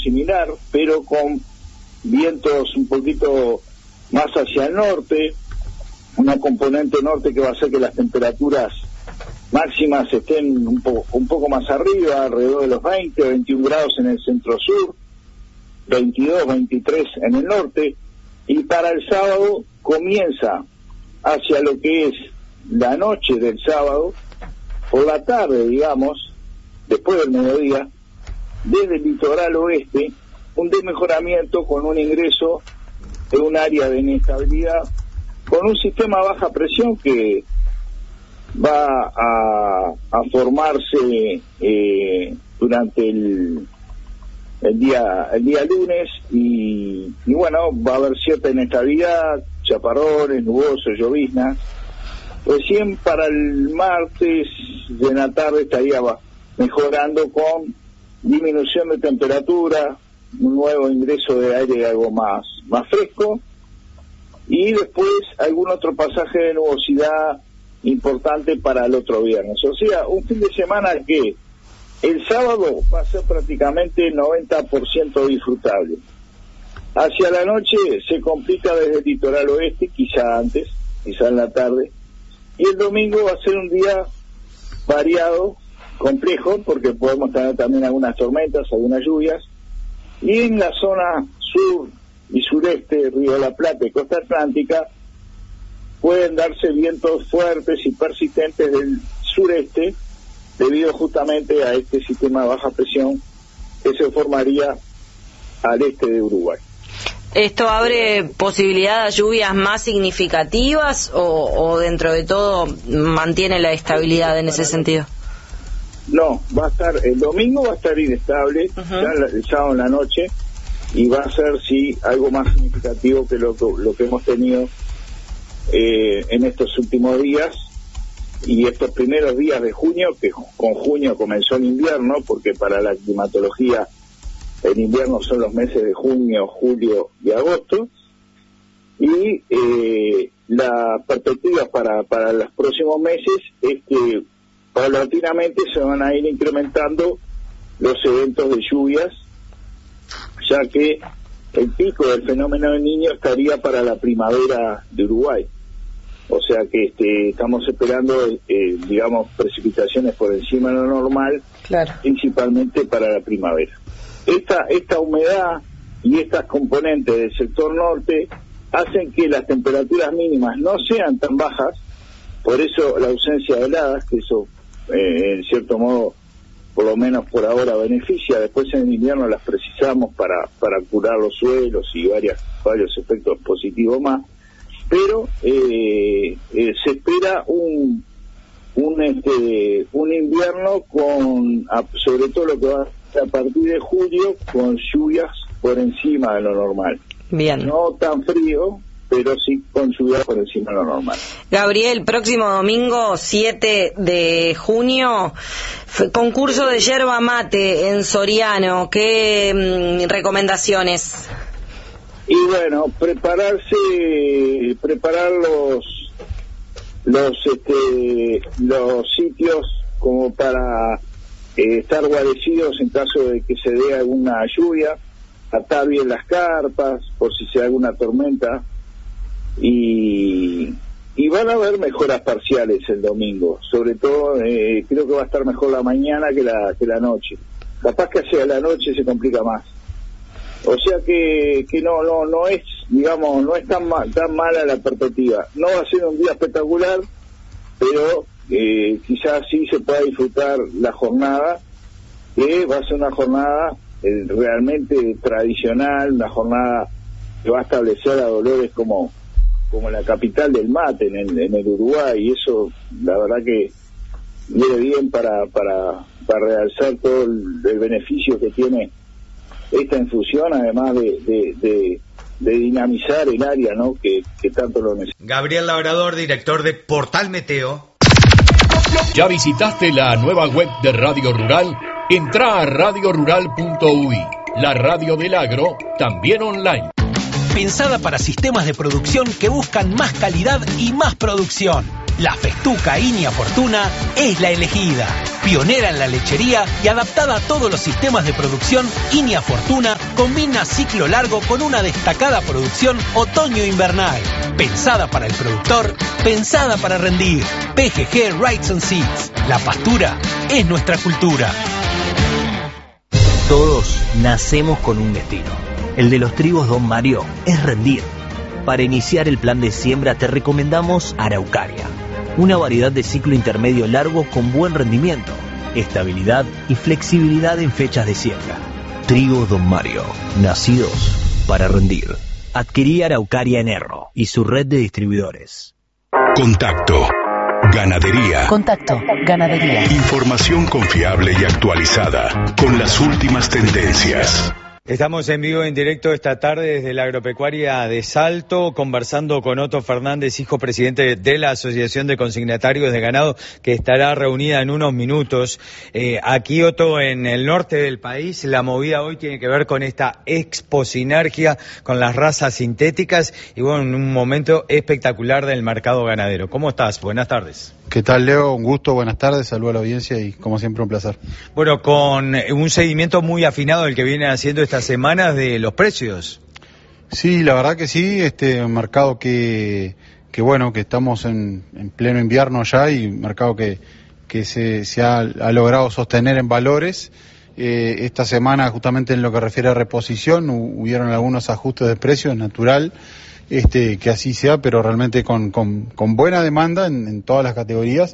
similar, pero con vientos un poquito más hacia el norte, una componente norte que va a hacer que las temperaturas máximas estén un poco más arriba, alrededor de los 20 o 21 grados en el centro-sur, 22, 23 en el norte, y para el sábado comienza hacia lo que es la noche del sábado, por la tarde, digamos, después del mediodía, desde el litoral oeste, un desmejoramiento con un ingreso de un área de inestabilidad, con un sistema a baja presión que va a formarse durante el día lunes y bueno, va a haber cierta inestabilidad, chaparrones, nubosos, lloviznas. Recién para el martes de la tarde estaría mejorando con disminución de temperatura, un nuevo ingreso de aire algo más fresco, y después algún otro pasaje de nubosidad importante para el otro viernes. O sea, un fin de semana que el sábado va a ser prácticamente 90% disfrutable. Hacia la noche se complica desde el litoral oeste, quizá antes, quizá en la tarde, y el domingo va a ser un día variado, complejo, porque podemos tener también algunas tormentas, algunas lluvias, y en la zona sur y sureste, Río de la Plata y Costa Atlántica, pueden darse vientos fuertes y persistentes del sureste, debido justamente a este sistema de baja presión que se formaría al este de Uruguay. ¿Esto abre posibilidad de lluvias más significativas o dentro de todo mantiene la estabilidad en ese sentido? No, va a estar, el domingo va a estar inestable, ya el sábado en la noche, y va a ser, sí, algo más significativo que lo que hemos tenido en estos últimos días y estos primeros días de junio, que con junio comenzó el invierno, porque para la climatología el invierno son los meses de junio, julio y agosto, y la perspectiva para los próximos meses es que paulatinamente se van a ir incrementando los eventos de lluvias, ya que el pico del fenómeno del Niño estaría para la primavera de Uruguay. O sea que estamos esperando, digamos, precipitaciones por encima de lo normal, claro, principalmente para la primavera. Esta humedad y estas componentes del sector norte hacen que las temperaturas mínimas no sean tan bajas, por eso la ausencia de heladas, que eso en cierto modo, por lo menos por ahora, beneficia. Después en el invierno las precisamos para curar los suelos y varios efectos positivos más, pero se espera un invierno con, sobre todo lo que va a partir de julio, con lluvias por encima de lo normal. Bien. No tan frío, pero sí con lluvias por encima de lo normal. Gabriel, próximo domingo 7 de junio, concurso de yerba mate en Soriano. ¿Qué recomendaciones? Y bueno, preparar los sitios como para estar guarecidos en caso de que se dé alguna lluvia, atar bien las carpas por si se da alguna tormenta, y van a haber mejoras parciales el domingo, sobre todo creo que va a estar mejor la mañana que la noche, capaz que hacia la noche se complica más. O sea que no es, digamos, no es tan mala la perspectiva. No va a ser un día espectacular, pero quizás sí se pueda disfrutar la jornada, que va a ser una jornada realmente tradicional, una jornada que va a establecer a Dolores como la capital del mate en el Uruguay, y eso la verdad que viene bien para realzar todo el beneficio que tiene esta infusión, además de dinamizar el área, ¿no?, que tanto lo necesita. Gabriel Labrador, director de Portal Meteo. ¿Ya visitaste la nueva web de Radio Rural? Entrá a radiorural.uy, la radio del agro, también online. Pensada para sistemas de producción que buscan más calidad y más producción. La festuca Inia Fortuna es la elegida. Pionera en la lechería y adaptada a todos los sistemas de producción, Inia Fortuna combina ciclo largo con una destacada producción otoño-invernal. Pensada para el productor, pensada para rendir. PGG Rights and Seeds. La pastura es nuestra cultura. Todos nacemos con un destino. El de los trigos Don Mario es rendir. Para iniciar el plan de siembra te recomendamos Araucaria, una variedad de ciclo intermedio largo con buen rendimiento, estabilidad y flexibilidad en fechas de siembra. Trigo Don Mario, nacidos para rendir. Adquirí Araucaria en Erro y su red de distribuidores. Contacto. Ganadería. Contacto. Ganadería. Información confiable y actualizada con las últimas tendencias. Estamos en vivo, en directo esta tarde desde la agropecuaria de Salto, conversando con Otto Fernández, hijo presidente de la Asociación de Consignatarios de Ganado, que estará reunida en unos minutos. Aquí, Otto, en el norte del país, la movida hoy tiene que ver con esta exposinergia, con las razas sintéticas y, bueno, en un momento espectacular del mercado ganadero. ¿Cómo estás? Buenas tardes. ¿Qué tal, Leo? Un gusto, buenas tardes, saludo a la audiencia y, como siempre, un placer. Bueno, con un seguimiento muy afinado del que vienen haciendo estas semanas de los precios. Sí, la verdad que sí, un mercado que bueno, que estamos en pleno invierno ya y un mercado que se ha logrado sostener en valores. Esta semana, justamente en lo que refiere a reposición, hubieron algunos ajustes de precios, es natural que así sea, pero realmente con buena demanda en todas las categorías.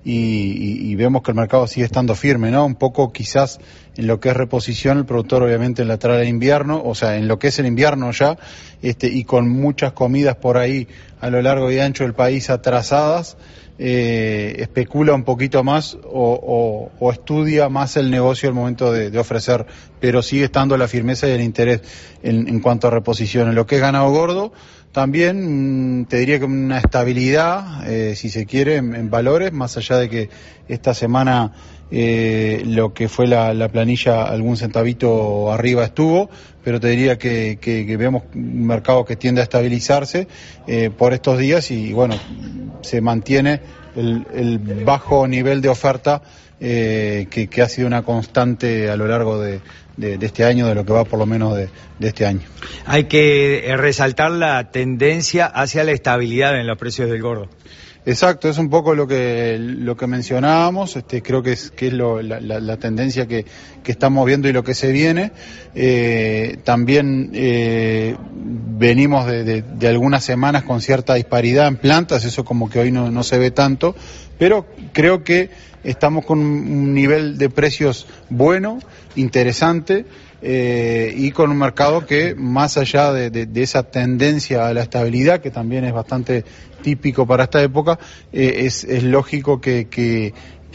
Y vemos que el mercado sigue estando firme, ¿no? Un poco quizás en lo que es reposición, el productor obviamente en la entrada de invierno, o sea, en lo que es el invierno ya, y con muchas comidas por ahí a lo largo y ancho del país atrasadas, especula un poquito más o estudia más el negocio al momento de ofrecer, pero sigue estando la firmeza y el interés en cuanto a reposición. En lo que es ganado gordo, también te diría que una estabilidad, si se quiere, en valores, más allá de que esta semana lo que fue la planilla, algún centavito arriba estuvo, pero te diría que vemos un mercado que tiende a estabilizarse por estos días y bueno, se mantiene el bajo nivel de oferta que ha sido una constante a lo largo de este año, de lo que va por lo menos de este año. Hay que resaltar la tendencia hacia la estabilidad en los precios del gordo. Exacto, es un poco lo que mencionábamos, creo que es la tendencia que estamos viendo y lo que se viene. También venimos de algunas semanas con cierta disparidad en plantas, eso como que hoy no se ve tanto, pero creo que estamos con un nivel de precios bueno, interesante, y con un mercado que, más allá de esa tendencia a la estabilidad, que también es bastante típico para esta época, es lógico que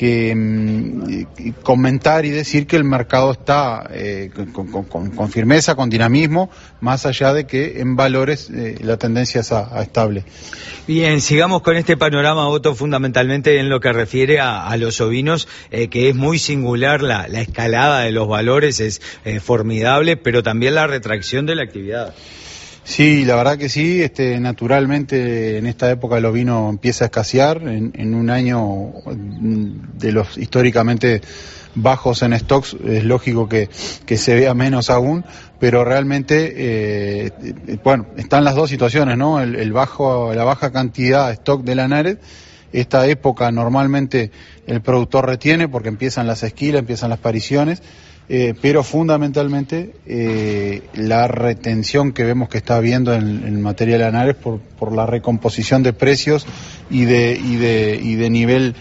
comentar y decir que el mercado está con firmeza, con dinamismo, más allá de que en valores la tendencia es a estable. Bien, sigamos con este panorama, Otto, fundamentalmente en lo que refiere a los ovinos, que es muy singular la escalada de los valores, es formidable, pero también la retracción de la actividad. Sí, la verdad que sí, naturalmente en esta época el ovino empieza a escasear, en un año de los históricamente bajos en stocks, es lógico que se vea menos aún, pero realmente, bueno, están las dos situaciones, ¿no? La baja cantidad de stock de la NARED. Esta época normalmente el productor retiene porque empiezan las esquilas, empiezan las pariciones, pero fundamentalmente la retención que vemos que está habiendo en materia de la NARED por la recomposición de precios y de nivel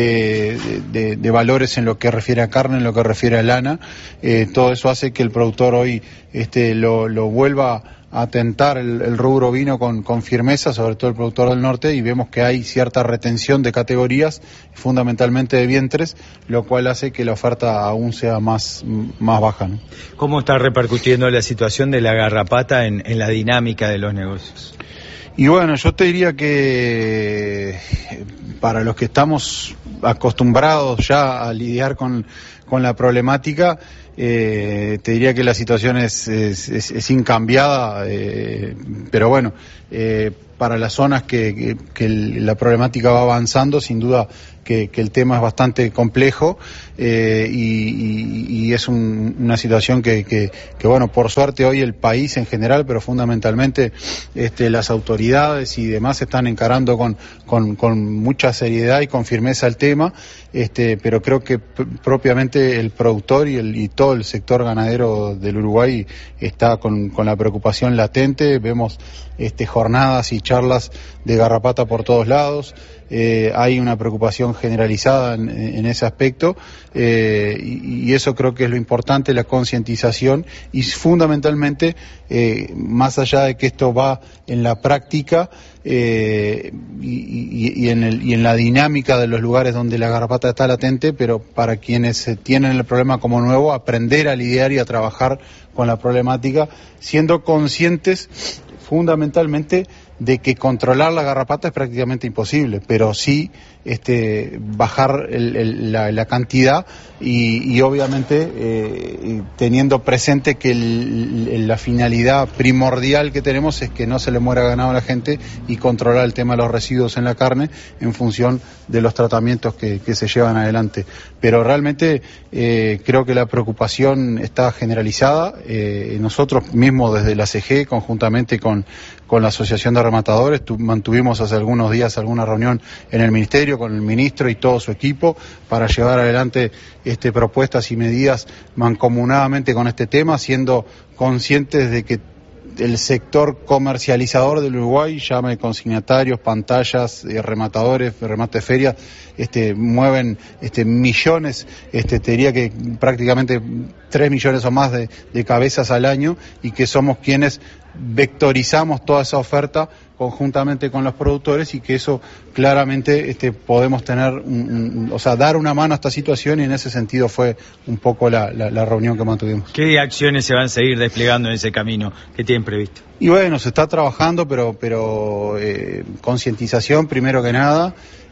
de valores en lo que refiere a carne, en lo que refiere a lana, todo eso hace que el productor hoy lo vuelva a tentar el rubro ovino con firmeza, sobre todo el productor del norte, y vemos que hay cierta retención de categorías, fundamentalmente de vientres, lo cual hace que la oferta aún sea más baja, ¿no? ¿Cómo está repercutiendo la situación de la garrapata en la dinámica de los negocios? Y bueno, yo te diría que para los que estamos acostumbrados ya a lidiar con la problemática, te diría que la situación es incambiada, pero bueno, para las zonas que la problemática va avanzando, sin duda que el tema es bastante complejo y es una situación que bueno, por suerte hoy el país en general, pero fundamentalmente las autoridades y demás están encarando con mucha seriedad y con firmeza el tema, pero creo que propiamente el productor y todo el sector ganadero del Uruguay está con la preocupación latente. Vemos jornadas y charlas de garrapata por todos lados. Hay una preocupación generalizada en ese aspecto y eso creo que es lo importante, la concientización y fundamentalmente, más allá de que esto va en la práctica y en la dinámica de los lugares donde la garrapata está latente, pero para quienes tienen el problema como nuevo, aprender a lidiar y a trabajar con la problemática, siendo conscientes fundamentalmente de que controlar la garrapata es prácticamente imposible, pero sí bajar la cantidad y obviamente teniendo presente que la finalidad primordial que tenemos es que no se le muera ganado a la gente y controlar el tema de los residuos en la carne en función de los tratamientos que se llevan adelante. Pero realmente creo que la preocupación está generalizada. Nosotros mismos desde la CG, conjuntamente con la Asociación de Rematadores, mantuvimos hace algunos días alguna reunión en el Ministerio con el ministro y todo su equipo para llevar adelante propuestas y medidas mancomunadamente con este tema, siendo conscientes de que el sector comercializador del Uruguay, llame consignatarios, pantallas, rematadores, remate de ferias, mueven millones, te diría que prácticamente 3 millones o más de cabezas al año, y que somos quienes vectorizamos toda esa oferta conjuntamente con los productores, y que eso claramente podemos tener, dar una mano a esta situación, y en ese sentido fue un poco la reunión que mantuvimos. ¿Qué acciones se van a seguir desplegando en ese camino que tienen previsto? Y bueno, se está trabajando, pero concientización primero que nada,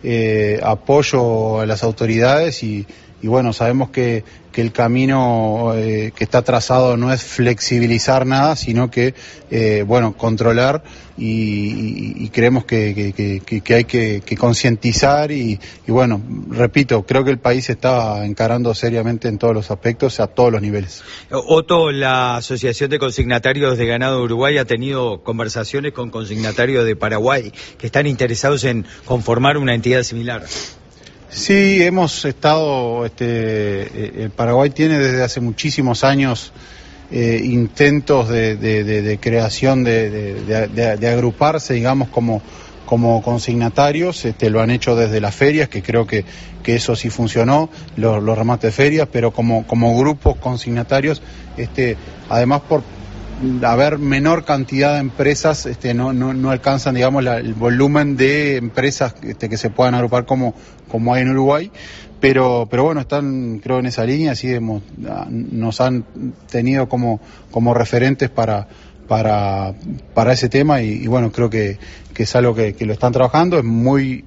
apoyo a las autoridades y bueno, sabemos que el camino que está trazado no es flexibilizar nada, sino que controlar, y creemos que hay que concientizar y bueno, repito, creo que el país está encarando seriamente en todos los aspectos, a todos los niveles. Otto, la Asociación de Consignatarios de Ganado de Uruguay ha tenido conversaciones con consignatarios de Paraguay que están interesados en conformar una entidad similar. Sí, hemos estado, el Paraguay tiene desde hace muchísimos años intentos de creación, de agruparse, digamos, como consignatarios. Lo han hecho desde las ferias, que creo que eso sí funcionó, los remates de ferias, pero como grupos consignatarios, además por haber menor cantidad de empresas, no alcanzan, digamos, el volumen de empresas que se puedan agrupar como hay en Uruguay, pero bueno, están, creo, en esa línea, así nos han tenido como referentes para ese tema, y bueno, creo que es algo que lo están trabajando. Es muy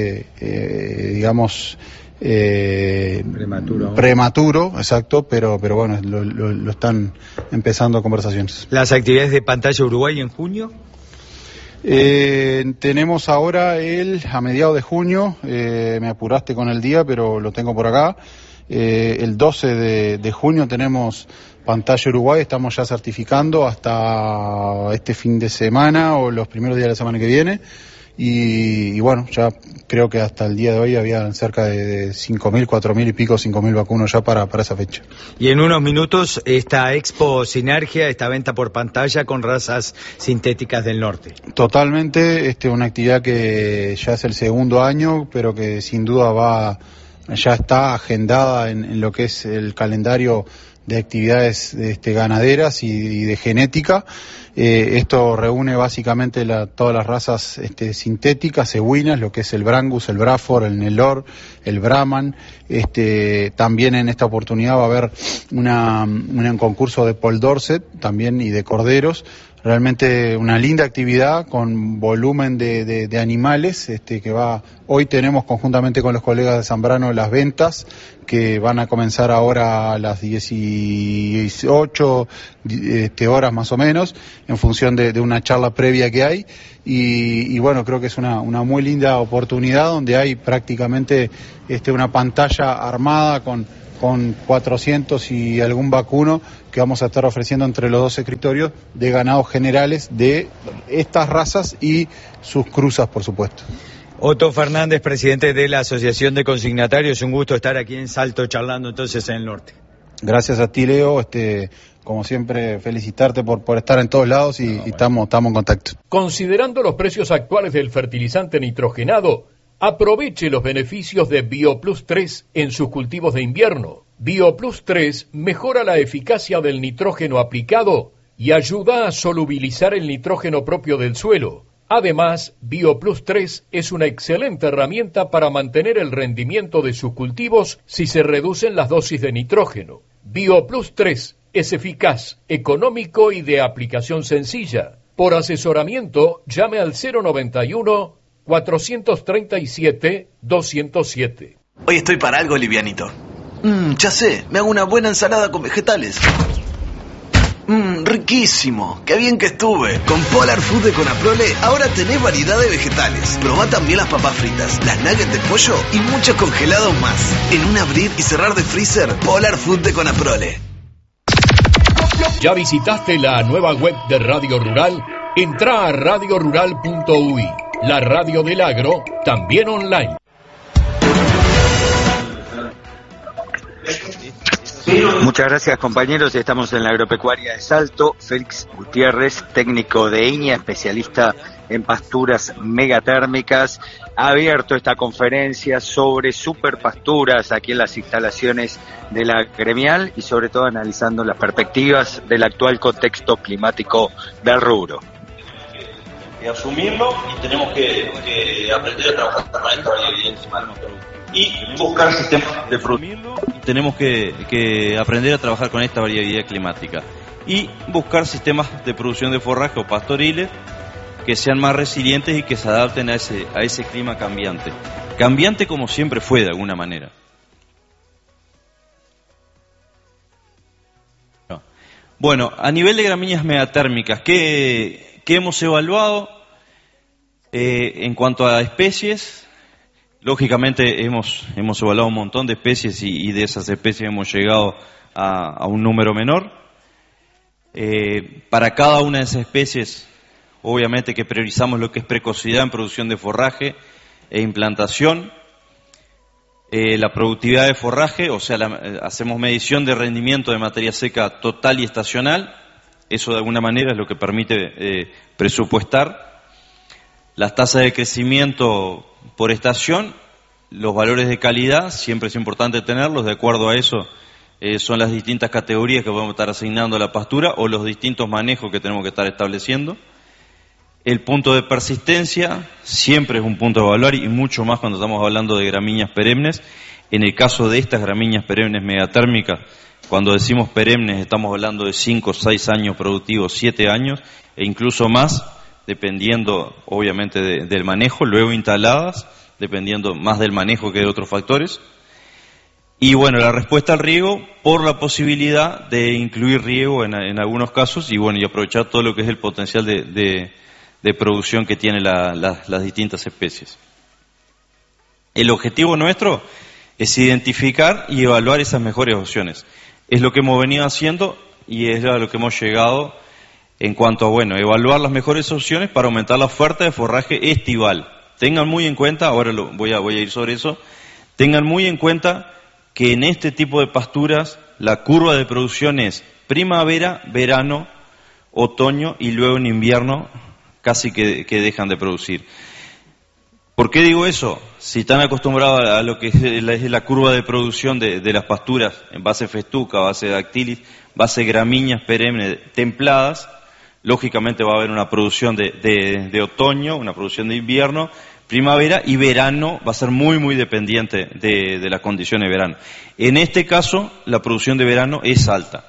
prematuro, exacto, pero bueno, lo están empezando conversaciones. ¿Las actividades de Pantalla Uruguay en junio? Tenemos ahora a mediados de junio, me apuraste con el día, pero lo tengo por acá. El 12 de junio tenemos Pantalla Uruguay, estamos ya certificando hasta este fin de semana o los primeros días de la semana que viene. Y bueno, ya creo que hasta el día de hoy había cerca de 5.000, 4.000 y pico, 5.000 vacunos ya para esa fecha. Y en unos minutos esta Expo Sinergia, esta venta por pantalla con razas sintéticas del norte. Totalmente, una actividad que ya es el segundo año, pero que sin duda ya está agendada en lo que es el calendario de actividades ganaderas y de genética. Esto reúne básicamente todas las razas sintéticas, eguinas, lo que es el Brangus, el Braford, el Nelor, el Brahman. También en esta oportunidad va a haber un concurso de Paul Dorset también, y de corderos, realmente una linda actividad con volumen de animales, que hoy tenemos conjuntamente con los colegas de Zambrano las ventas, que van a comenzar ahora a las 18 horas más o menos, en función de una charla previa que hay, y bueno, creo que es una muy linda oportunidad donde hay prácticamente una pantalla armada con 400 y algún vacuno que vamos a estar ofreciendo entre los 2 escritorios de ganados generales de estas razas y sus cruzas, por supuesto. Otto Fernández, presidente de la Asociación de Consignatarios, un gusto estar aquí en Salto charlando entonces en el norte. Gracias a ti, Leo, como siempre felicitarte por estar en todos lados y estamos en contacto. Considerando los precios actuales del fertilizante nitrogenado, aproveche los beneficios de BioPlus 3 en sus cultivos de invierno. BioPlus 3 mejora la eficacia del nitrógeno aplicado y ayuda a solubilizar el nitrógeno propio del suelo. Además, BioPlus 3 es una excelente herramienta para mantener el rendimiento de sus cultivos si se reducen las dosis de nitrógeno. BioPlus 3 es eficaz, económico y de aplicación sencilla. Por asesoramiento, llame al 091-437-207. Hoy estoy para algo livianito. Ya sé, me hago una buena ensalada con vegetales. Riquísimo, qué bien que estuve. Con Polar Food de Conaprole ahora tenés variedad de vegetales. Probá también las papas fritas, las nuggets de pollo y muchos congelados más. En un abrir y cerrar de freezer, Polar Food de Conaprole. ¿Ya visitaste la nueva web de Radio Rural? Entrá a radiorural.uy, la radio del agro, también online. Muchas gracias, compañeros. Estamos en la agropecuaria de Salto. Félix Gutiérrez, técnico de INIA, especialista en pasturas megatérmicas, ha abierto esta conferencia sobre superpasturas aquí en las instalaciones de la gremial y sobre todo analizando las perspectivas del actual contexto climático del rubro. Asumirlo y tenemos que aprender a trabajar con esta variabilidad y buscar sistemas de producción. Tenemos que aprender a trabajar con esta variabilidad climática y buscar sistemas de producción de forraje o pastoriles que sean más resilientes y que se adapten a ese clima cambiante como siempre fue de alguna manera. Bueno, a nivel de gramíneas megatérmicas, ¿qué hemos evaluado? En cuanto a especies, lógicamente hemos evaluado un montón de especies y de esas especies hemos llegado a un número menor. Para cada una de esas especies, obviamente que priorizamos lo que es precocidad en producción de forraje e implantación. La productividad de forraje, o sea, hacemos medición de rendimiento de materia seca total y estacional. Eso de alguna manera es lo que permite presupuestar. Las tasas de crecimiento por estación, los valores de calidad, siempre es importante tenerlos. De acuerdo a eso son las distintas categorías que podemos estar asignando a la pastura o los distintos manejos que tenemos que estar estableciendo. El punto de persistencia siempre es un punto a evaluar y mucho más cuando estamos hablando de gramíneas perennes. En el caso de estas gramíneas perennes megatérmicas, cuando decimos perennes estamos hablando de 5, 6 años productivos, 7 años e incluso más, dependiendo obviamente del manejo, luego instaladas, dependiendo más del manejo que de otros factores. Y bueno, la respuesta al riego, por la posibilidad de incluir riego en algunos casos y bueno, y aprovechar todo lo que es el potencial de producción que tienen las distintas especies. El objetivo nuestro es identificar y evaluar esas mejores opciones. Es lo que hemos venido haciendo y es a lo que hemos llegado en cuanto a, bueno, evaluar las mejores opciones para aumentar la oferta de forraje estival. Tengan muy en cuenta, ahora voy a ir sobre eso, tengan muy en cuenta que en este tipo de pasturas la curva de producción es primavera, verano, otoño y luego en invierno casi que dejan de producir. ¿Por qué digo eso? Si están acostumbrados a lo que es la curva de producción de las pasturas en base festuca, base dactilis, base gramíneas perennes templadas, lógicamente va a haber una producción de otoño, una producción de invierno, primavera y verano va a ser muy muy dependiente de las condiciones de verano. En este caso, la producción de verano es alta.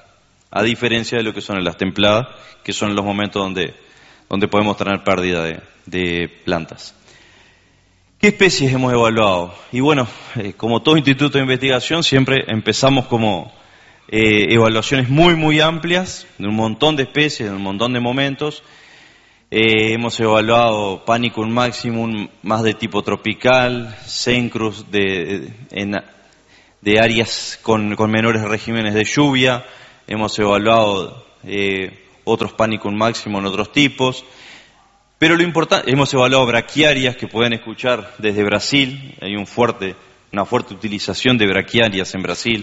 a diferencia de lo que son en las templadas, que son los momentos donde podemos tener pérdida de plantas. ¿Qué especies hemos evaluado? Y bueno, como todo instituto de investigación, siempre empezamos como evaluaciones muy, muy amplias, de un montón de especies, de un montón de momentos. Hemos evaluado Panicum maximum más de tipo tropical, Cencrus de áreas con menores regímenes de lluvia. Hemos evaluado otros Panicum maximum en otros tipos. Pero lo importante, hemos evaluado braquiarias que pueden escuchar desde Brasil. Hay una fuerte utilización de braquiarias en Brasil.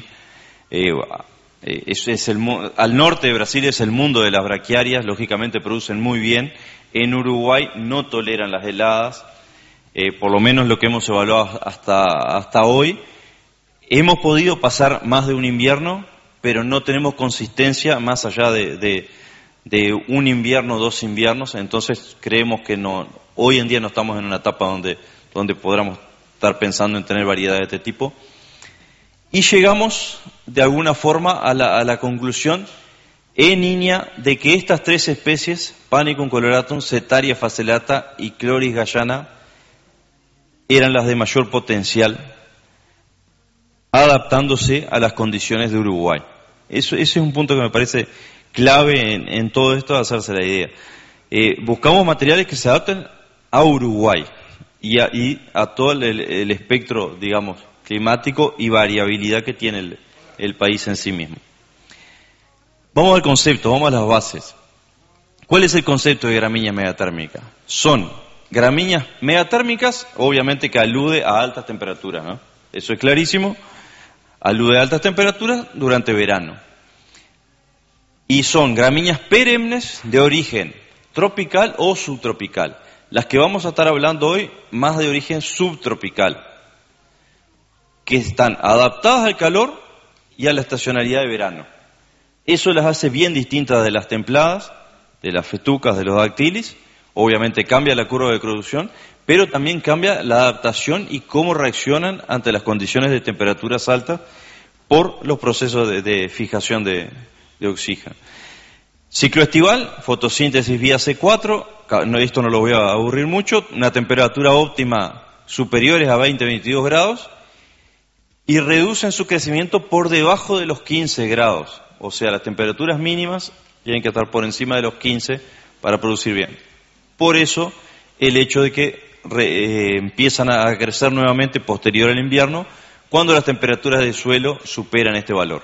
Al norte de Brasil es el mundo de las braquiarias, lógicamente producen muy bien. En Uruguay no toleran las heladas, por lo menos lo que hemos evaluado hasta hoy. Hemos podido pasar más de un invierno, pero no tenemos consistencia más allá de un invierno, 2 inviernos, entonces creemos que hoy en día no estamos en una etapa donde podamos estar pensando en tener variedades de este tipo. Y llegamos de alguna forma a la conclusión en Iña de que estas 3 especies, Panicum coloratum, Setaria facellata y Chloris gallana, eran las de mayor potencial adaptándose a las condiciones de Uruguay. Ese es un punto que me parece clave en todo esto, de hacerse la idea. Buscamos materiales que se adapten a Uruguay y a todo el espectro, digamos, climático y variabilidad que tiene el país en sí mismo. Vamos al concepto, vamos a las bases. ¿Cuál es el concepto de gramínea megatérmica? Son gramíneas megatérmicas, obviamente que alude a altas temperaturas, ¿no? Eso es clarísimo, alude a altas temperaturas durante verano. Y son gramíneas perennes de origen tropical o subtropical. Las que vamos a estar hablando hoy, más de origen subtropical, que están adaptadas al calor y a la estacionalidad de verano. Eso las hace bien distintas de las templadas, de las festucas, de los dactilis. Obviamente cambia la curva de producción, pero también cambia la adaptación y cómo reaccionan ante las condiciones de temperaturas altas por los procesos de fijación de oxígeno. Ciclo estival, fotosíntesis vía C4, esto no lo voy a aburrir mucho, una temperatura óptima superiores a 20-22 grados y reducen su crecimiento por debajo de los 15 grados. O sea, las temperaturas mínimas tienen que estar por encima de los 15 para producir bien. Por eso, el hecho de que empiezan a crecer nuevamente posterior al invierno, cuando las temperaturas del suelo superan este valor.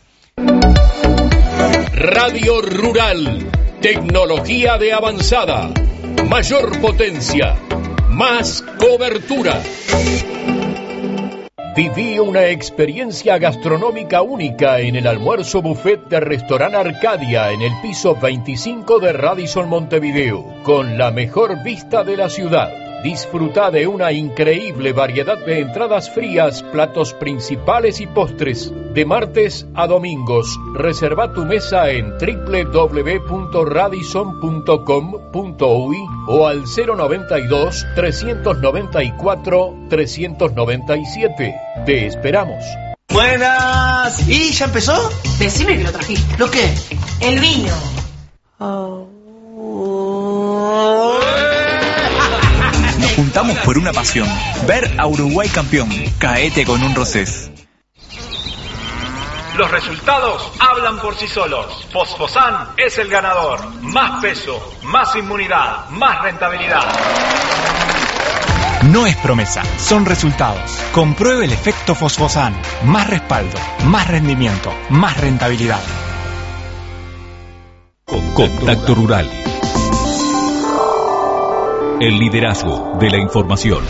Radio Rural, tecnología de avanzada, mayor potencia, más cobertura. Viví una experiencia gastronómica única en el almuerzo buffet de Restaurant Arcadia en el piso 25 de Radisson Montevideo, con la mejor vista de la ciudad. Disfruta de una increíble variedad de entradas frías, platos principales y postres. De martes a domingos, reserva tu mesa en www.radisson.com.uy o al 092-394-397. Te esperamos. Buenas. ¿Y ya empezó? Decime que lo trajiste. ¿Lo qué? El vino. Nos juntamos por una pasión, ver a Uruguay campeón. Caete con un Rosés. Los resultados hablan por sí solos. Fosfosan es el ganador. Más peso, más inmunidad, más rentabilidad. No es promesa, son resultados. Compruebe el efecto Fosfosan. Más respaldo, más rendimiento, más rentabilidad. Contacto Rural. El liderazgo de la información.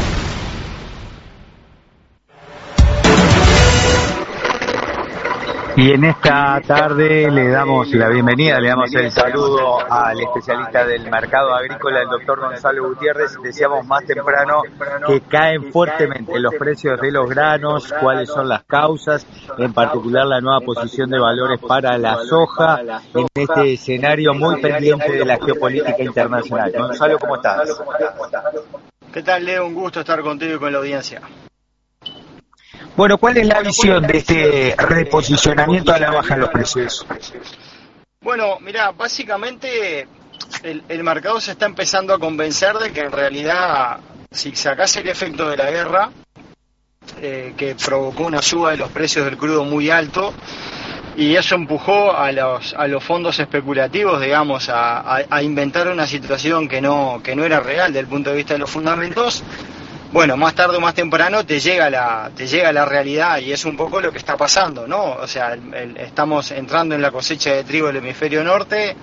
Y en esta tarde le damos la bienvenida, le damos el saludo al especialista del mercado agrícola, el doctor Gonzalo Gutiérrez. Decíamos más temprano que caen fuertemente los precios de los granos, cuáles son las causas, en particular la nueva posición de valores para la soja, en este escenario muy pendiente de la geopolítica internacional. Gonzalo, ¿cómo estás? ¿Qué tal, Leo? Un gusto estar contigo y con la audiencia. Bueno, ¿cuál es la visión de este reposicionamiento a la baja en los precios? Bueno, mira, básicamente el mercado se está empezando a convencer de que en realidad, si sacás el efecto de la guerra, que provocó una suba de los precios del crudo muy alto, y eso empujó a los fondos especulativos, digamos, a inventar una situación que no era real desde el punto de vista de los fundamentos. Bueno, más tarde o más temprano te llega la realidad, y es un poco lo que está pasando, ¿no? O sea, estamos entrando en la cosecha de trigo del hemisferio norte.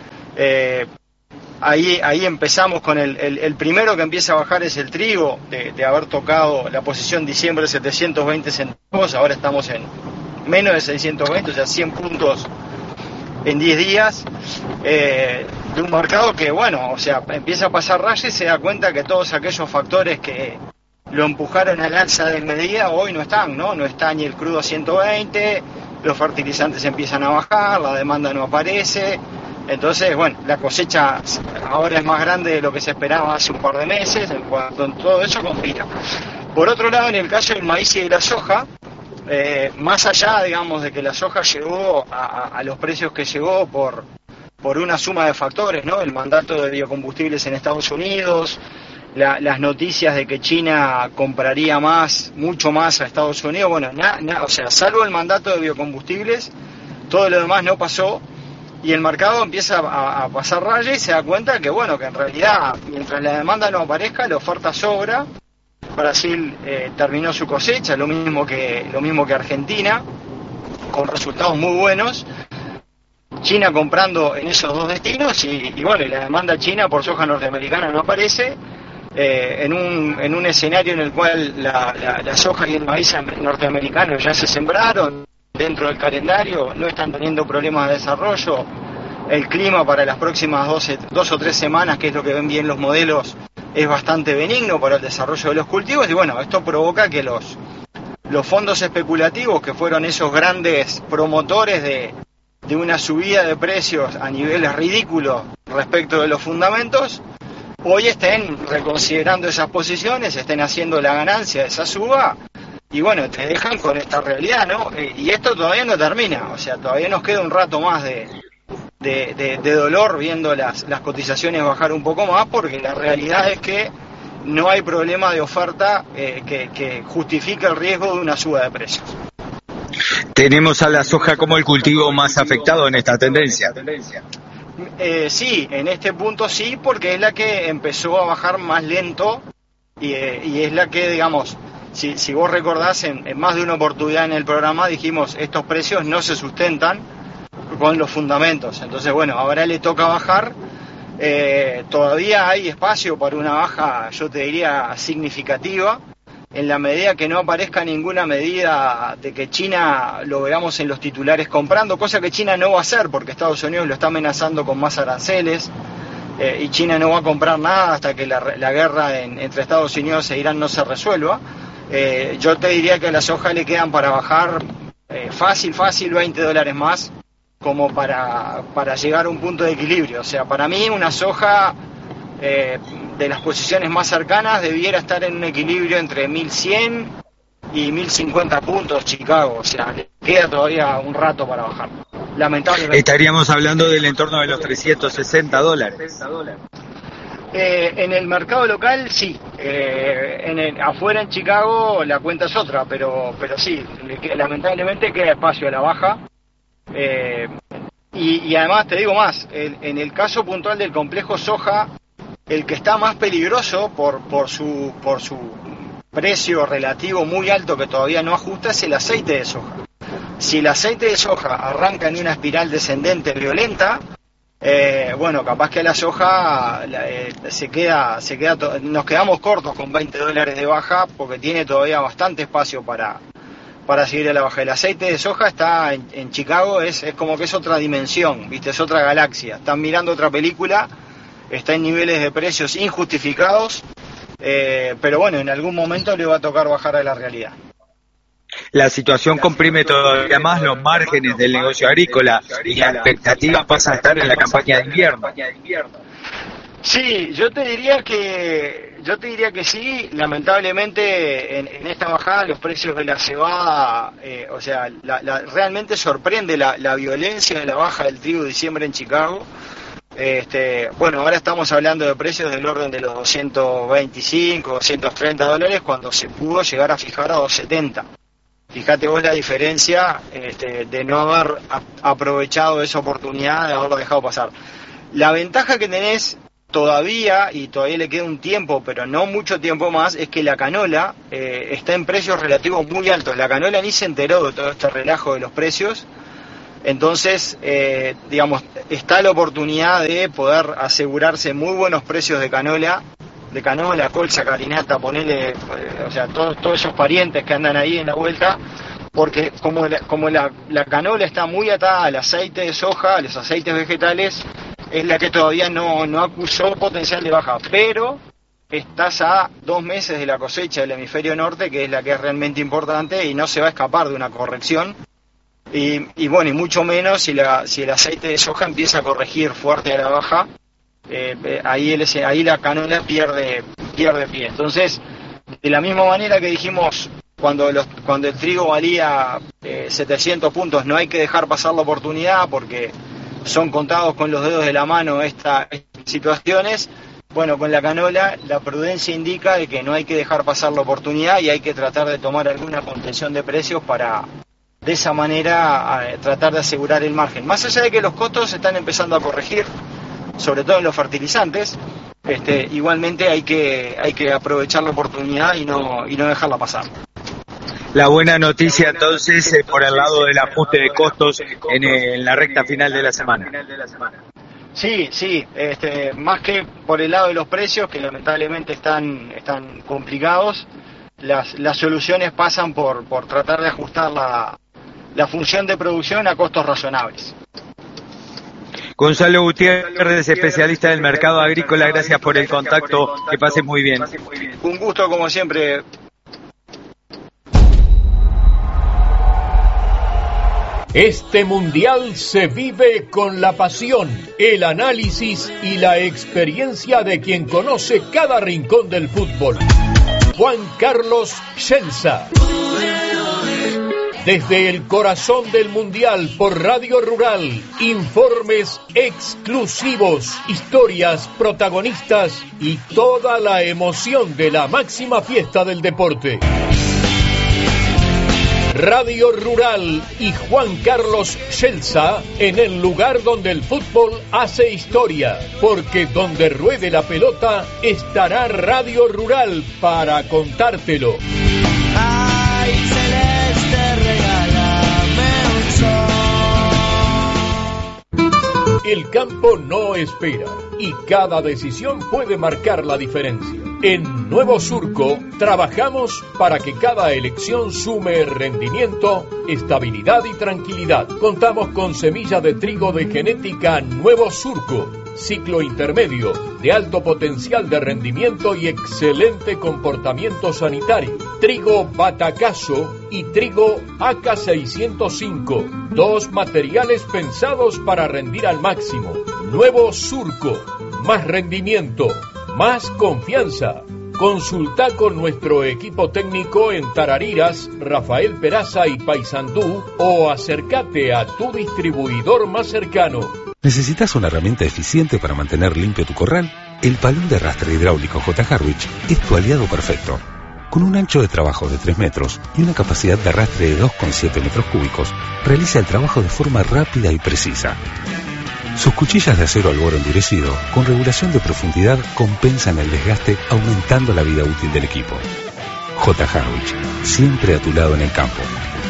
Ahí empezamos con el primero que empieza a bajar es el trigo, de haber tocado la posición diciembre de 720 centavos, ahora estamos en menos de 620, o sea, 100 puntos en 10 días, de un mercado que, bueno, o sea, empieza a pasar raya y se da cuenta que todos aquellos factores que lo empujaron al alza de medida hoy no están, ¿no? No está ni el crudo a 120, los fertilizantes empiezan a bajar, la demanda no aparece. Entonces, bueno, la cosecha ahora es más grande de lo que se esperaba hace un par de meses, en cuanto todo eso conspira. Por otro lado, en el caso del maíz y de la soja, más allá, digamos, de que la soja llegó a los precios que llegó por una suma de factores, ¿no? El mandato de biocombustibles en Estados Unidos, las noticias de que China compraría mucho más a Estados Unidos, bueno, o sea, salvo el mandato de biocombustibles, todo lo demás no pasó. Y el mercado empieza a pasar raya y se da cuenta que, bueno, que en realidad, mientras la demanda no aparezca, la oferta sobra. Brasil terminó su cosecha, lo mismo que Argentina, con resultados muy buenos. China comprando en esos dos destinos y bueno, y la demanda china por soja norteamericana no aparece. En un escenario en el cual la soja y el maíz norteamericanos ya se sembraron dentro del calendario, no están teniendo problemas de desarrollo. El clima para las próximas 2 o 3 semanas, que es lo que ven bien los modelos, es bastante benigno para el desarrollo de los cultivos, y bueno, esto provoca que los fondos especulativos, que fueron esos grandes promotores de una subida de precios a niveles ridículos respecto de los fundamentos, hoy estén reconsiderando esas posiciones, estén haciendo la ganancia de esa suba. Y bueno, te dejan con esta realidad, ¿no? Y esto todavía no termina, o sea, todavía nos queda un rato más de dolor viendo las cotizaciones bajar un poco más, porque la realidad es que no hay problema de oferta que justifique el riesgo de una suba de precios. ¿Tenemos a la soja como el cultivo más afectado en esta tendencia? Sí, en este punto sí, porque es la que empezó a bajar más lento y es la que, digamos, si vos recordás, en más de una oportunidad en el programa dijimos, estos precios no se sustentan con los fundamentos. Entonces, bueno, ahora le toca bajar. Todavía hay espacio para una baja, yo te diría, significativa, en la medida que no aparezca ninguna medida de que China lo veamos en los titulares comprando, cosa que China no va a hacer porque Estados Unidos lo está amenazando con más aranceles. Y China no va a comprar nada hasta que la guerra entre Estados Unidos e Irán no se resuelva. Yo te diría que a la soja le quedan para bajar fácil $20 más, como para llegar a un punto de equilibrio. O sea, para mí una soja de las posiciones más cercanas debiera estar en un equilibrio entre 1100 y 1050 puntos Chicago. O sea, le queda todavía un rato para bajar, lamentablemente. Estaríamos hablando del entorno de los $360. En el mercado local sí, afuera en Chicago la cuenta es otra, pero sí, lamentablemente queda espacio a la baja. Y además te digo más, en el caso puntual del complejo soja, el que está más peligroso por su precio relativo muy alto que todavía no ajusta es el aceite de soja. Si el aceite de soja arranca en una espiral descendente violenta, bueno, capaz que la soja nos quedamos cortos con $20 de baja, porque tiene todavía bastante espacio para seguir a la baja. El aceite de soja está en Chicago, es como que es otra dimensión, ¿viste? Es otra galaxia. Están mirando otra película, está en niveles de precios injustificados, pero bueno, en algún momento le va a tocar bajar a la realidad. La situación comprime todavía más los márgenes del negocio agrícola y la expectativa pasa a estar en la campaña de invierno. Sí, yo te diría que sí. Lamentablemente en esta bajada los precios de la cebada, realmente sorprende la violencia de la baja del trigo de diciembre en Chicago. Ahora estamos hablando de precios del orden de los 225, 230 dólares cuando se pudo llegar a fijar a 270. Fíjate vos la diferencia de no haber aprovechado esa oportunidad, de haberlo dejado pasar. La ventaja que tenés todavía, y todavía le queda un tiempo, pero no mucho tiempo más, es que la canola está en precios relativos muy altos. La canola ni se enteró de todo este relajo de los precios. Entonces, está la oportunidad de poder asegurarse muy buenos precios de canola, colza, carinata, ponele, todos esos parientes que andan ahí en la vuelta, porque como la canola está muy atada al aceite de soja, a los aceites vegetales, es la que todavía no acusó potencial de baja, pero estás a 2 meses de la cosecha del hemisferio norte, que es la que es realmente importante y no se va a escapar de una corrección. Y mucho menos si el aceite de soja empieza a corregir fuerte a la baja, ahí la canola pierde pie. Entonces, de la misma manera que dijimos cuando el trigo valía 700 puntos, no hay que dejar pasar la oportunidad porque son contados con los dedos de la mano estas situaciones. Bueno, con la canola la prudencia indica de que no hay que dejar pasar la oportunidad y hay que tratar de tomar alguna contención de precios para de esa manera tratar de asegurar el margen. Más allá de que los costos están empezando a corregir, sobre todo en los fertilizantes, igualmente hay que aprovechar la oportunidad y no dejarla pasar. La buena noticia entonces por el lado del ajuste de costos en la recta final de la semana. Sí, más que por el lado de los precios, que lamentablemente están complicados, las soluciones pasan por tratar de ajustar la función de producción a costos razonables. Gonzalo Gutiérrez, especialista del mercado agrícola, gracias por el contacto, que pase muy bien. Un gusto como siempre. Este mundial se vive con la pasión, el análisis y la experiencia de quien conoce cada rincón del fútbol. Juan Carlos Schelza. Desde el corazón del mundial por Radio Rural, informes exclusivos, historias, protagonistas y toda la emoción de la máxima fiesta del deporte. Radio Rural y Juan Carlos Schelza en el lugar donde el fútbol hace historia, porque donde ruede la pelota estará Radio Rural para contártelo. Ay, celeste, regálame un sol. El campo no espera y cada decisión puede marcar la diferencia. En Nuevo Surco trabajamos para que cada elección sume rendimiento, estabilidad y tranquilidad. Contamos con semilla de trigo de genética Nuevo Surco, ciclo intermedio, de alto potencial de rendimiento y excelente comportamiento sanitario. Trigo Batacazo y trigo AK605, 2 materiales pensados para rendir al máximo. Nuevo Surco, más rendimiento, más confianza. Consulta con nuestro equipo técnico en Tarariras, Rafael Peraza y Paysandú o acércate a tu distribuidor más cercano. ¿Necesitas una herramienta eficiente para mantener limpio tu corral? El palón de arrastre hidráulico J. Harwich es tu aliado perfecto. Con un ancho de trabajo de 3 metros y una capacidad de arrastre de 2,7 metros cúbicos, realiza el trabajo de forma rápida y precisa. Sus cuchillas de acero al boro endurecido, con regulación de profundidad, compensan el desgaste, aumentando la vida útil del equipo. J. Harwich, siempre a tu lado en el campo.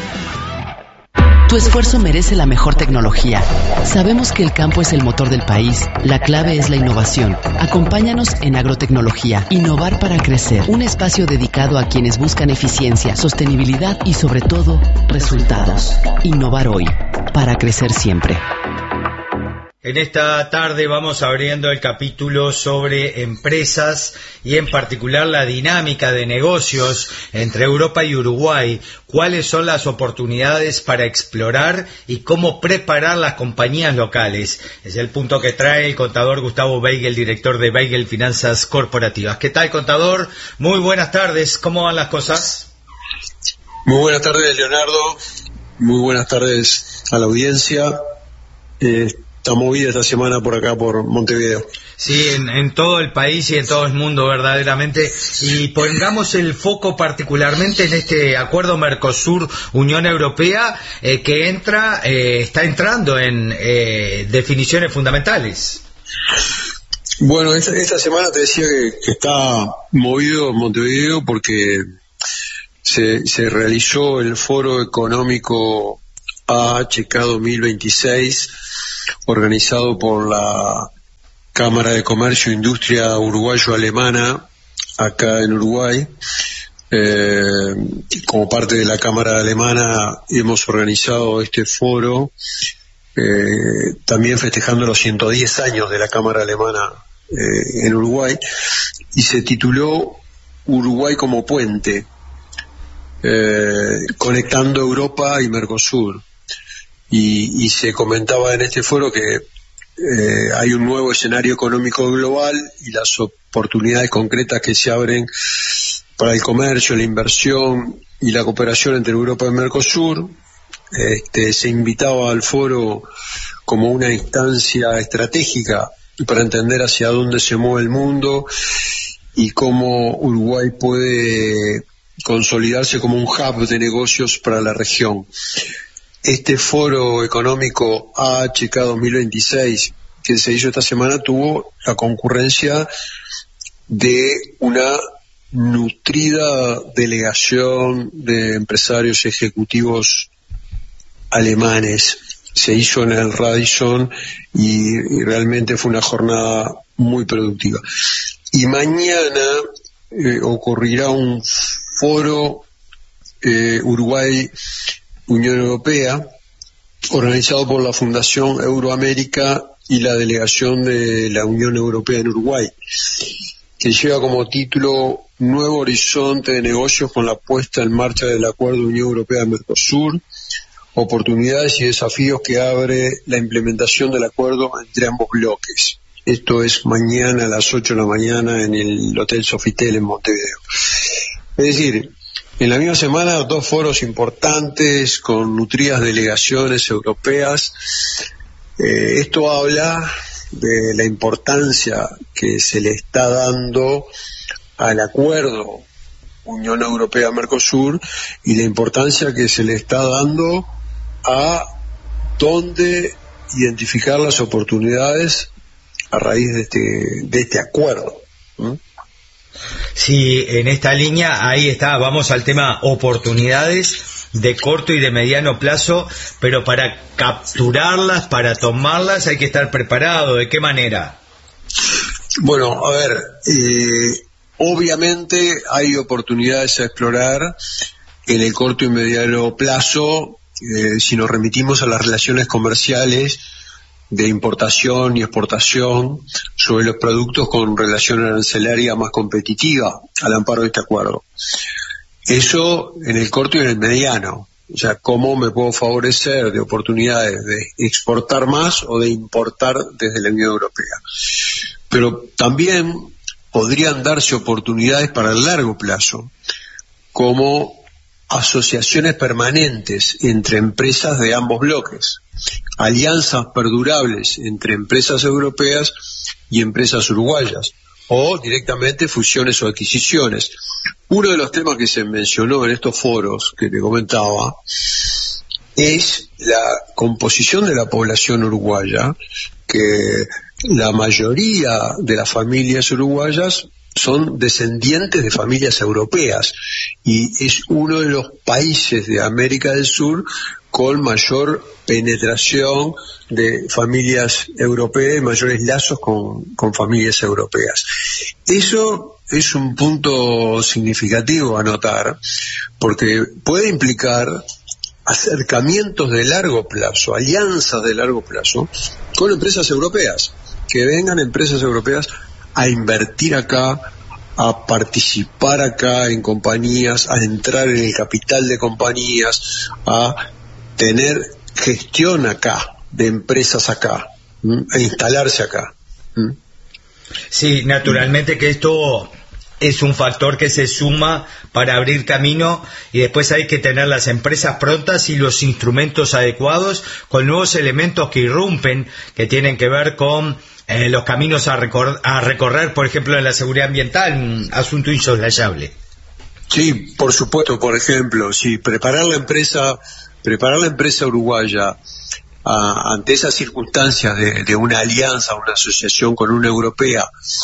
Tu esfuerzo merece la mejor tecnología. Sabemos que el campo es el motor del país. La clave es la innovación. Acompáñanos en Agrotecnología. Innovar para crecer. Un espacio dedicado a quienes buscan eficiencia, sostenibilidad y, sobre todo, resultados. Innovar hoy, para crecer siempre. En esta tarde vamos abriendo el capítulo sobre empresas y en particular la dinámica de negocios entre Europa y Uruguay. ¿Cuáles son las oportunidades para explorar y cómo preparar las compañías locales? Es el punto que trae el contador Gustavo Beigel, director de Beigel Finanzas Corporativas. ¿Qué tal, contador? Muy buenas tardes. ¿Cómo van las cosas? Muy buenas tardes, Leonardo. Muy buenas tardes a la audiencia. Está movida esta semana por acá, por Montevideo. Sí, en todo el país y en todo el mundo, verdaderamente. Y pongamos el foco particularmente en este acuerdo Mercosur-Unión Europea que está entrando en definiciones fundamentales. Bueno, esta semana te decía que está movido Montevideo porque se realizó el Foro Económico AHK 2026, organizado por la Cámara de Comercio e Industria Uruguayo-Alemana, acá en Uruguay. Como parte de la Cámara Alemana hemos organizado este foro, también festejando los 110 años de la Cámara Alemana en Uruguay, y se tituló Uruguay como puente, conectando Europa y Mercosur. Y se comentaba en este foro que hay un nuevo escenario económico global y las oportunidades concretas que se abren para el comercio, la inversión y la cooperación entre Europa y Mercosur. Se invitaba al foro como una instancia estratégica para entender hacia dónde se mueve el mundo y cómo Uruguay puede consolidarse como un hub de negocios para la región. Este foro económico AHK 2026 que se hizo esta semana tuvo la concurrencia de una nutrida delegación de empresarios ejecutivos alemanes. Se hizo en el Radisson y realmente fue una jornada muy productiva. Y mañana ocurrirá un foro Uruguay-Unión Europea, organizado por la Fundación Euroamérica y la delegación de la Unión Europea en Uruguay, que lleva como título Nuevo horizonte de negocios con la puesta en marcha del Acuerdo Unión Europea-Mercosur, oportunidades y desafíos que abre la implementación del acuerdo entre ambos bloques. Esto es mañana a las 8 de la mañana en el Hotel Sofitel en Montevideo. Es decir, en la misma semana, dos foros importantes con nutridas delegaciones europeas. Esto habla de la importancia que se le está dando al acuerdo Unión Europea-Mercosur y la importancia que se le está dando a dónde identificar las oportunidades a raíz de este acuerdo. Sí, en esta línea, ahí está, vamos al tema oportunidades de corto y de mediano plazo, pero para capturarlas, para tomarlas, hay que estar preparado. ¿De qué manera? Bueno, a ver, obviamente hay oportunidades a explorar en el corto y mediano plazo, si nos remitimos a las relaciones comerciales de importación y exportación sobre los productos con relación arancelaria más competitiva al amparo de este acuerdo. Eso en el corto y en el mediano. O sea, cómo me puedo favorecer de oportunidades de exportar más o de importar desde la Unión Europea. Pero también podrían darse oportunidades para el largo plazo, como asociaciones permanentes entre empresas de ambos bloques, alianzas perdurables entre empresas europeas y empresas uruguayas, o directamente fusiones o adquisiciones. Uno de los temas que se mencionó en estos foros que te comentaba es la composición de la población uruguaya, que la mayoría de las familias uruguayas son descendientes de familias europeas y es uno de los países de América del Sur con mayor penetración de familias europeas y mayores lazos con familias europeas. Eso es un punto significativo a notar, porque puede implicar acercamientos de largo plazo, alianzas de largo plazo con empresas europeas, que vengan empresas europeas a invertir acá, a participar acá en compañías, a entrar en el capital de compañías, a tener gestión acá, de empresas acá, a instalarse acá. Sí, naturalmente que esto es un factor que se suma para abrir camino, y después hay que tener las empresas prontas y los instrumentos adecuados con nuevos elementos que irrumpen, que tienen que ver con los caminos a recorrer, por ejemplo, en la seguridad ambiental, un asunto insoslayable. Sí, por supuesto, por ejemplo, sí, preparar la empresa uruguaya ante esas circunstancias de una alianza, una asociación con una europea,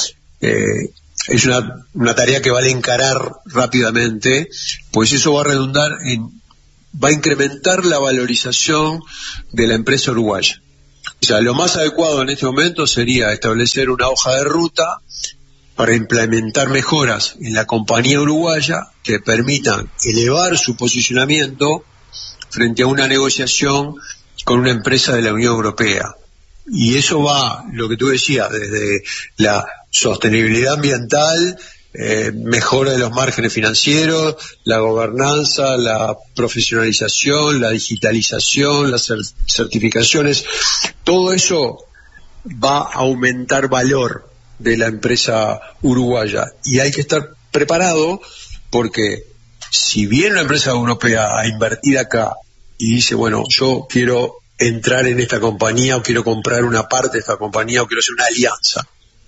es una tarea que vale encarar rápidamente, pues eso va a redundar va a incrementar la valorización de la empresa uruguaya. O sea, lo más adecuado en este momento sería establecer una hoja de ruta para implementar mejoras en la compañía uruguaya que permitan elevar su posicionamiento frente a una negociación con una empresa de la Unión Europea. Y eso va, lo que tú decías, desde la sostenibilidad ambiental, mejora de los márgenes financieros, la gobernanza, la profesionalización, la digitalización, las certificaciones, todo eso va a aumentar valor de la empresa uruguaya, y hay que estar preparado, porque si viene una empresa europea a invertir acá y dice, bueno, yo quiero entrar en esta compañía, o quiero comprar una parte de esta compañía, o quiero hacer una alianza,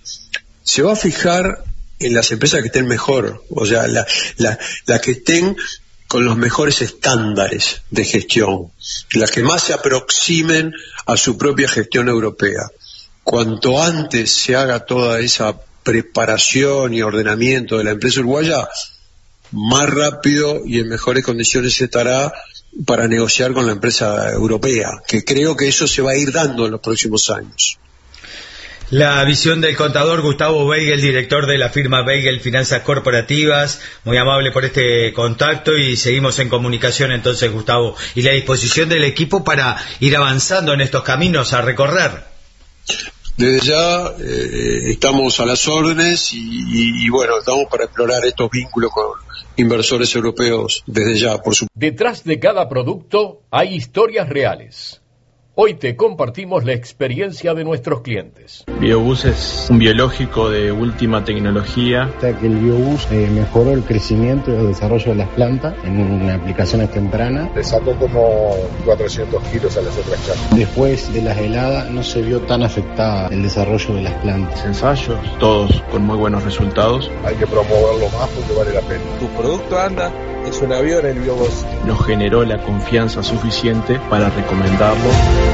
se va a fijar en las empresas que estén mejor, o sea, las que estén con los mejores estándares de gestión, las que más se aproximen a su propia gestión europea. Cuanto antes se haga toda esa preparación y ordenamiento de la empresa uruguaya, más rápido y en mejores condiciones estará para negociar con la empresa europea, que creo que eso se va a ir dando en los próximos años. La visión del contador Gustavo Beigel, director de la firma Beigel Finanzas Corporativas, muy amable por este contacto, y seguimos en comunicación entonces, Gustavo, y la disposición del equipo para ir avanzando en estos caminos a recorrer. Desde ya estamos a las órdenes y bueno, estamos para explorar estos vínculos con inversores europeos desde ya, por supuesto. Detrás de cada producto hay historias reales. Hoy te compartimos la experiencia de nuestros clientes. Biobús es un biológico de última tecnología. Hasta que el Biobús mejoró el crecimiento y el desarrollo de las plantas en aplicaciones tempranas. Le sacó como 400 kilos a las otras plantas. Después de las heladas no se vio tan afectada el desarrollo de las plantas. Ensayos, todos con muy buenos resultados. Hay que promoverlo más porque vale la pena. Tu producto anda, es un avión el Biobús. Nos generó la confianza suficiente para recomendarlo.